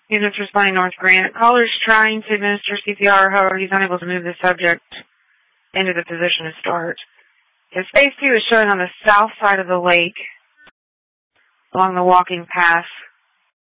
Units responding North Grant. Caller's trying to administer CPR, however, he's unable to move the subject into the position to start. His phase 2 is showing on the south side of the lake along the walking path